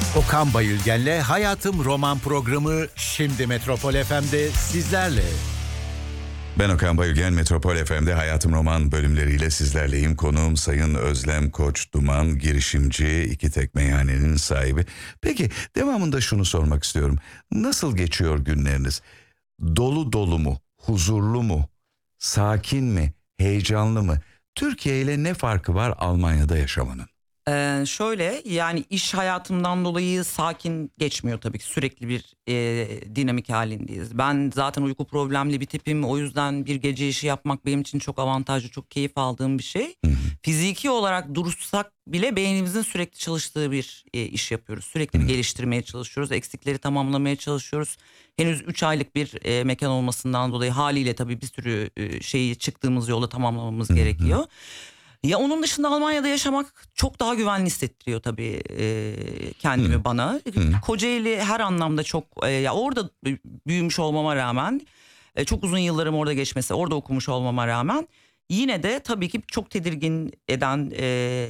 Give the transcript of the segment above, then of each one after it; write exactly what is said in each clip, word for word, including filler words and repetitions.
Okan Bayülgen'le Hayatım Roman programı şimdi Metropol F M'de sizlerle. Ben Okan Bayülgen, Metropol F M'de Hayatım Roman bölümleriyle sizlerleyim. Konuğum Sayın Özlem Koç Duman, girişimci, iki tek meyhanenin sahibi. Peki devamında şunu sormak istiyorum. Nasıl geçiyor günleriniz? Dolu dolu mu? Huzurlu mu? Sakin mi? Heyecanlı mı? Türkiye ile ne farkı var Almanya'da yaşamanın? Ee, şöyle yani iş hayatımdan dolayı sakin geçmiyor tabii ki, sürekli bir e, dinamik halindeyiz. Ben zaten uyku problemli bir tipim, o yüzden bir gece işi yapmak benim için çok avantajlı, çok keyif aldığım bir şey. Hı hı. Fiziki olarak durursak bile beynimizin sürekli çalıştığı bir e, iş yapıyoruz. Sürekli bir geliştirmeye çalışıyoruz, eksikleri tamamlamaya çalışıyoruz. Henüz üç aylık bir e, mekan olmasından dolayı haliyle tabii bir sürü e, şeyi çıktığımız yolda tamamlamamız hı hı. gerekiyor. Ya onun dışında Almanya'da yaşamak çok daha güvenli hissettiriyor tabii e, kendimi Hı. bana. Hı. Kocaeli her anlamda çok e, ya orada büyümüş olmama rağmen, e, çok uzun yıllarım orada geçmesi, orada okumuş olmama rağmen yine de tabii ki çok tedirgin eden e,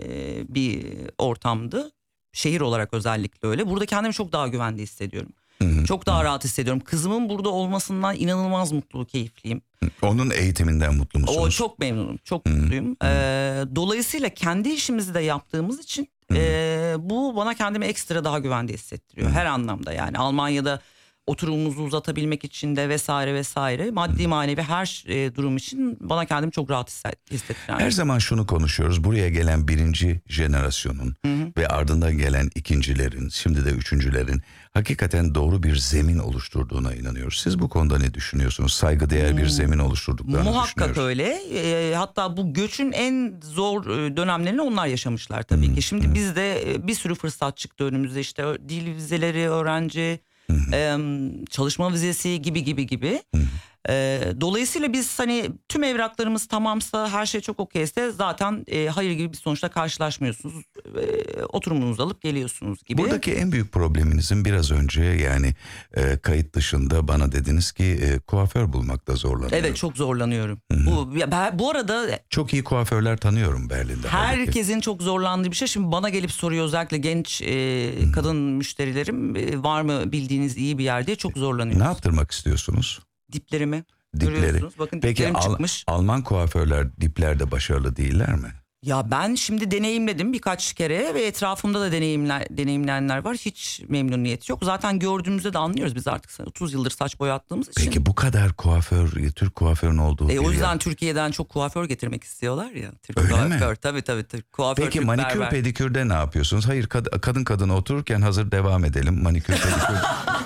bir ortamdı. Şehir olarak özellikle öyle. Burada kendimi çok daha güvende hissediyorum. Hı-hı. Çok daha Hı-hı. rahat hissediyorum. Kızımın burada olmasından inanılmaz mutlu, keyifliyim. Onun eğitiminden mutlu musunuz? O çok memnunum, çok Hı-hı. mutluyum. Ee, dolayısıyla kendi işimizi de yaptığımız için e, bu bana kendimi ekstra daha güvende hissettiriyor. Hı-hı. Her anlamda yani. Almanya'da oturumumuzu uzatabilmek için de vesaire vesaire, maddi Hı-hı. manevi her e, durum için bana kendimi çok rahat hissettiren. Her zaman şunu konuşuyoruz. Buraya gelen birinci jenerasyonun Hı-hı. ve ardından gelen ikincilerin, şimdi de üçüncülerin hakikaten doğru bir zemin oluşturduğuna inanıyoruz. Siz bu konuda ne düşünüyorsunuz? Saygıdeğer bir zemin oluşturduklarını Muhakkak düşünüyoruz. öyle. E, hatta bu göçün en zor dönemlerini onlar yaşamışlar tabii Hı-hı. ki. Şimdi Hı-hı. bizde bir sürü fırsat çıktı önümüzde. İşte dil vizeleri, öğrenci, Ee, çalışma vizesi gibi gibi gibi. Ee, dolayısıyla biz hani tüm evraklarımız tamamsa, her şey çok okeyse zaten e, hayır gibi bir sonuçla karşılaşmıyorsunuz. E, oturumunuzu alıp geliyorsunuz gibi. Buradaki en büyük probleminizin biraz önce yani e, kayıt dışında bana dediniz ki e, kuaför bulmakta zorlanıyorum. Evet, çok zorlanıyorum. Bu, ya, bu arada çok iyi kuaförler tanıyorum Berlin'de. Herkesin halbuki. Çok zorlandığı bir şey. Şimdi bana gelip soruyor özellikle genç e, kadın müşterilerim, e, var mı bildiğiniz iyi bir yer diye, çok zorlanıyoruz. Ne yaptırmak istiyorsunuz? Diplerimi. Dipleri. Bakın Peki diplerim Al- çıkmış. Alman kuaförler diplerde başarılı değiller mi? Ya ben şimdi deneyimledim birkaç kere ve etrafımda da deneyimler, deneyimleyenler var. Hiç memnuniyet yok. Zaten gördüğümüzde de anlıyoruz biz artık otuz yıldır saç boyattığımız için. Peki bu kadar kuaför, Türk kuaförün olduğu e, O yüzden yer. Türkiye'den çok kuaför getirmek istiyorlar ya. Türk Öyle kuaför. mi? Tabii tabii. Türk kuaför, Peki Türk manikür berber. pedikürde ne yapıyorsunuz? Hayır, kad- kadın kadına otururken hazır devam edelim. Manikür pedikür.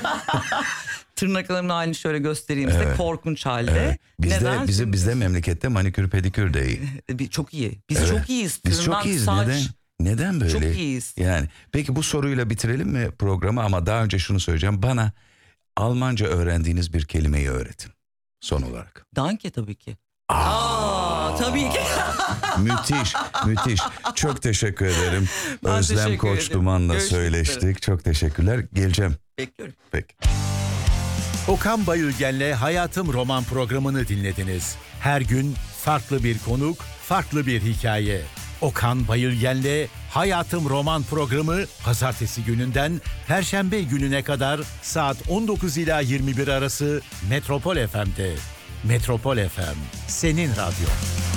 Tırnaklarımın halini şöyle göstereyim size, evet. Korkunç halde. Evet. Bizde Neden? bize bizde memlekette manikür pedikür de iyi. Çok iyi. Biz evet. çok iyiyiz. Biz Tırnak, çok iyiyiz. saç. Neden? Neden böyle? Çok iyiyiz. Yani peki bu soruyla bitirelim mi programı, ama daha önce şunu söyleyeceğim. Bana Almanca öğrendiğiniz bir kelimeyi öğretin son olarak. Danke tabii ki. Aa, Aa tabii ki. Müthiş, müthiş. Çok teşekkür ederim. Ben Özlem teşekkür Koç ederim. Duman'la Görüşmek söyleştik. üzere. Çok teşekkürler. Geleceğim. Bekliyorum. Peki. Okan Bayülgen'le Hayatım Roman programını dinlediniz. Her gün farklı bir konuk, farklı bir hikaye. Okan Bayülgen'le Hayatım Roman programı pazartesi gününden perşembe gününe kadar saat on dokuz ila yirmi bir arası Metropol F M'de. Metropol F M, senin radyo.